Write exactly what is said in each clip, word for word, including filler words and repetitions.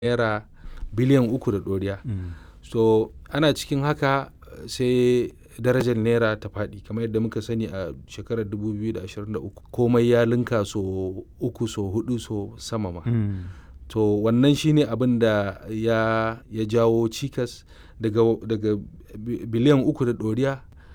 naira biliyan uku da ɗoriya. Mm. So ana cikin haka sai darajar naira ta faɗi kamar yadda muka sani a shekarar dubu biyu da ashirin da uku komai ya linka so uku so hudu so sama ma. Mm. To wannan shine abin da ya, ya jawo cikas daga, daga biliyan uku da ɗoriya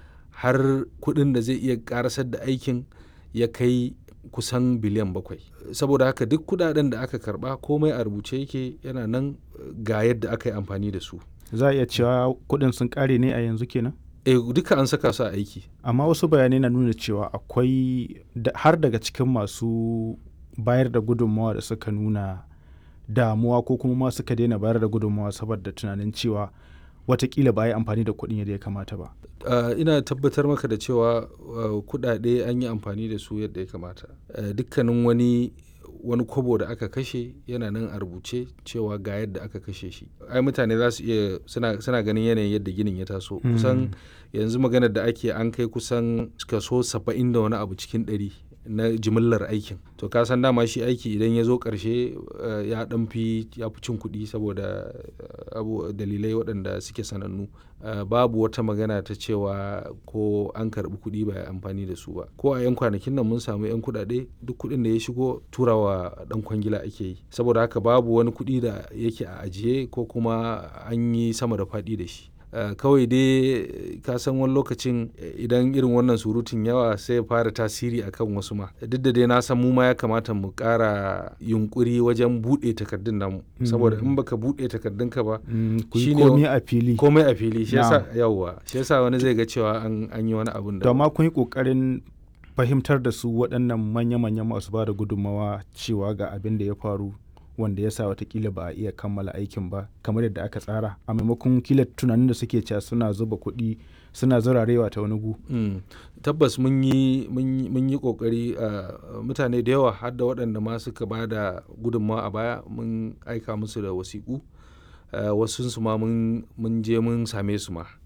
har kuɗin da zai iya ƙarasar da aikin ya kai kusan biliyan bakwai. Saboda haka duk kuɗaɗen da aka karɓa komai a rubuce yake yana nan ga yadda aka yi amfani da su. Za a iya cewa kuɗin sun ƙare ne a yanzu kenan? Eh duka an saka su a aiki. Amma wasu bayanai na nuna cewa akwai har daga cikin masu bayar da gudunmawa da suka nuna damuwa ko kuma ma suka daina bayar da gudunmawa saboda tunanin cewa watakila ba a yi amfani da kuɗin yadda ya kamata ba. Uh, ina tabbatar maka da cewa uh, kuɗaɗe an yi amfani da su yadda ya kamata. Uh, dukkanin wani wani kobo da aka kashe yana nan a rubuce cewa ga yadda aka kashe shi. Ai mutane za su iya suna, suna ganin yanayin yadda ginin ya taso. Mm. Kusan yanzu maganar da ake an kai kusan kaso saba'in da wani abu cikin ɗari na jimillar aikin. To ka san dama shi aiki idan ya zo ƙarshe uh, ya ɗan fi ya fi cin kuɗi saboda uh, abu dalilai waɗanda suke sanannu. Uh, babu wata magana ta cewa ko an karɓi kuɗi ba ya amfani da su ba. Ko a 'yan kwanakin nan mun samu 'yan kuɗaɗe duk kuɗin da ya shigo turawa ɗan kwangila ake yi. Saboda haka babu wani kuɗi da yake a ajiye ko kuma an yi sama da faɗi da shi. Uh, kawai dai ka san wani lokacin idan irin wannan surutun yawa sai ya fara tasiri akan wasu ma duk da dai na san mu ma ya kamata mu ƙara yunkuri wajen buɗe takardun namu mm. saboda in baka buɗe takardun ka ba mm, shine komai a fili komai a fili shi yasa yawa shi yasa wani zai ga cewa an, an yi wani abun da to amma kun yi ƙoƙarin fahimtar da su waɗannan manya-manyan masu ba da gudunmawa cewa ga abin da ya faru wanda ya sa watakila ba a iya kammala aikin ba kamar yadda aka tsara a maimakon kila tunanin da suke cewa suna zuba kuɗi suna zurarewa ta wani gu. Mm. Tabbas mun yi mun yi kokari uh, mutane da yawa har da waɗanda ma suka ba da gudunmawa a baya mun aika musu da wasiƙu uh, wasu su ma mun je mun same su ma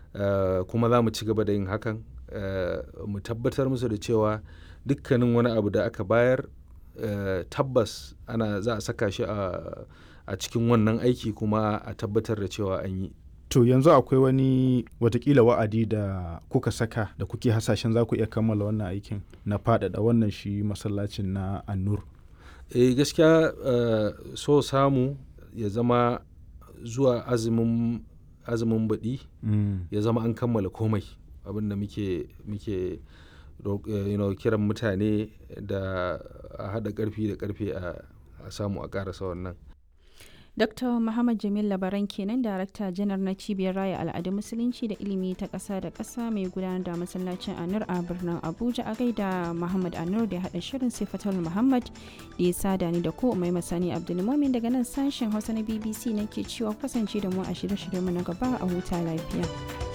uh, kuma za mu ci gaba da yin hakan uh, mu tabbatar musu da cewa dukkanin wani abu da aka bayar Uh, tabbas ana za a saka shi a, a cikin wannan aiki kuma a tabbatar da cewa an yi. To yanzu akwai wani watakila wa'adi da kuka saka da kuke hasashen za ku iya kammala wannan aikin na faɗaɗa wannan shi masallacin na An-Nur? Eh gaskiya uh, so samu ya zama zuwa azumin azumin baɗi mm. ya zama an kammala komai abin da muke muke you know, kiran mutane da a haɗa ƙarfi da ƙarfe a samu a ƙarasa wannan. Dokta Muhammad Jamil Labaran kenan Darakta Janar na Cibiyar Raya Al'adun Musulunci da Ilimi ta ƙasa da ƙasa mai gudanar da masallacin An-Nur a birnin Abuja a gaida Muhammad An-Nur da ya haɗa shirin Sifatul Muhammad da ya sada ni da ko mai masani Abdulmumin daga nan sashen Hausa na B B C nake cewa kasance da mu a shirye-shiryenmu na gaba a huta lafiya.